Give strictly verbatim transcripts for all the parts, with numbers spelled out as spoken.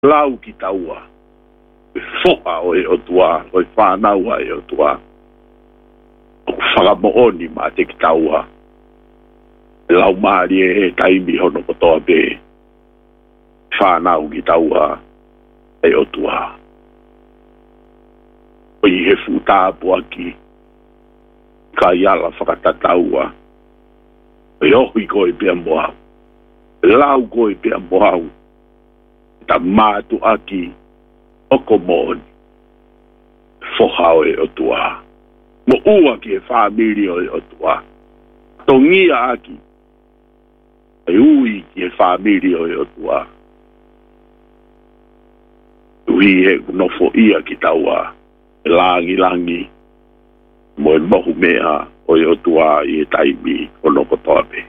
lau ki taua. E foka o e o tua, o e whānaua e o tua. O whakamooni ma te ki taua. E lau maari e he taimi hono kotoa be. Whānau ki taua e o tua. O i he futāpua ki. Ka iala whakatataua. O i ohi ko i pia moau. Lau ko i pia moau. Ta mātu aki oko mōni. Whohao e o tua. Mo ua ki e whāmiri o e o tua. Tongia aki. E ui ki e whāmiri o e o tua. Ui e nofo ia ki taua. E langi langi. Mo e mohu mea o e o tua i e taimi o noko toa pe.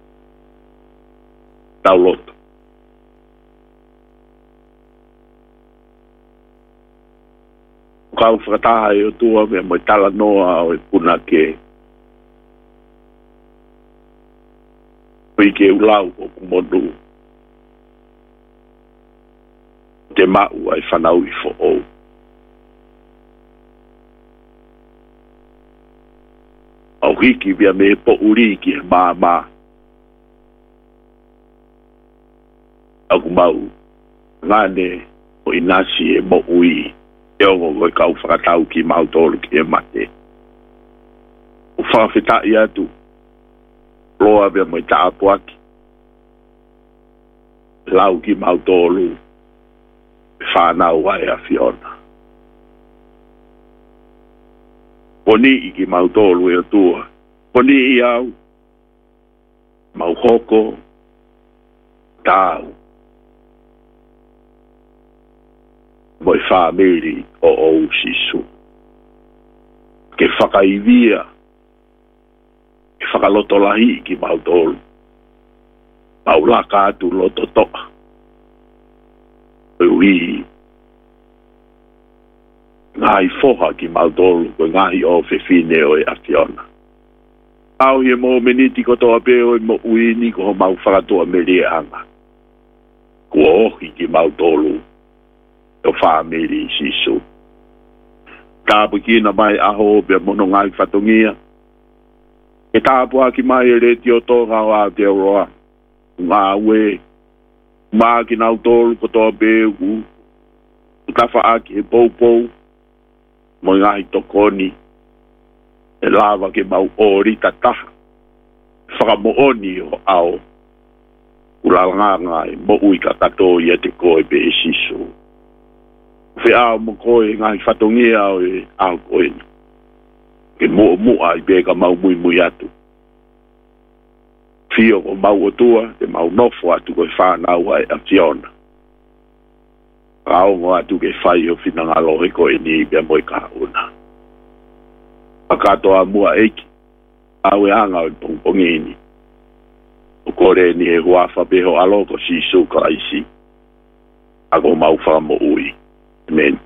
Tau loto. Kau whakataha e o tua mea mo e tala noa o e puna ke. Pui ke ulau o kumonu. Te mau ai whanau i fo ou. Au hiki via me po uri ki e maa maa. Au kumau. Ngane o inasi e mo ui. E ongo koe kau whakatau ki mautolu ki e mate. O whawhita i atu. Loa vea mo i taapuaki. Lau ki mautolu. Whanau ai a Fiona. Poni i ki mautolu e o tua. Poni i au. Mauhoko. Tau. Mo i whamiri o ou sisu. Ke whakaivia. Ke whakalotolahi ki mautolu. Maulaka atu loto toa. Ui. Ngai foha ki mautolu ko ngai o whewhine o e Fiona. Au he mo meniti ko toa peo e mo ui ni ko mau whakatoa me rea anga. Kua ohi ki mautolu. O whamiri sisu. Tāpu kina mai aho pia mono ngai whatongia. E tāpu aki mai e reti o tōngā o Aotearoa. Ngā ue. Mā ki nau tōru ko tō pēu. Utawha aki e poupou. Mo ngai tokoni. E lava ke mau ori tataha. Whakamooni o ao. Ulalanga ngai mo ui ka kato i e te koe pe e sisu. Fe ao mo koe ngai whatongia o e ao koe. Ke mua mua i beka mau mui mui atu. Fio o mau o tua, te mau nofo atu koe whanau ai a Fiona. Ao mo atu ke whai o whina ngalohe koe ni bea moi ka una. Pakato a mua eiki. Ao e anga o pongpongini. O kore ni e huafa beho aloko si su ka isi. Ako mau wha mo ui. Amen.